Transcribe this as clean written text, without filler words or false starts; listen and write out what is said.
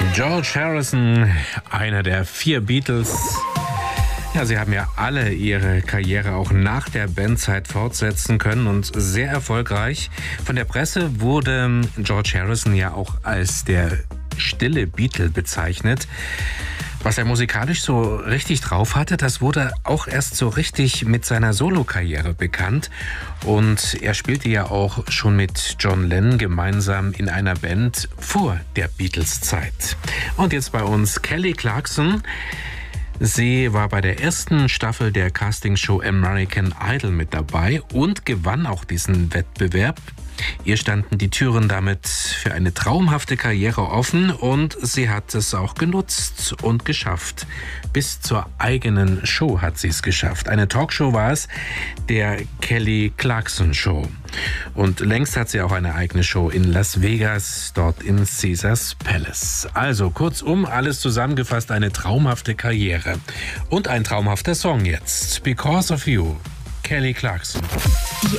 George Harrison, einer der 4 Beatles. Ja, sie haben ja alle ihre Karriere auch nach der Bandzeit fortsetzen können und sehr erfolgreich. Von der Presse wurde George Harrison ja auch als der stille Beatle bezeichnet. Was er musikalisch so richtig drauf hatte, das wurde auch erst so richtig mit seiner Solokarriere bekannt. Und er spielte ja auch schon mit John Lennon gemeinsam in einer Band vor der Beatles-Zeit. Und jetzt bei uns Kelly Clarkson. Sie war bei der ersten Staffel der Castingshow American Idol mit dabei und gewann auch diesen Wettbewerb. Ihr standen die Türen damit für eine traumhafte Karriere offen und sie hat es auch genutzt und geschafft. Bis zur eigenen Show hat sie es geschafft. Eine Talkshow war es, der Kelly Clarkson Show. Und längst hat sie auch eine eigene Show in Las Vegas, dort in Caesars Palace. Also kurzum, alles zusammengefasst, eine traumhafte Karriere. Und ein traumhafter Song jetzt. Because of You, Kelly Clarkson. Die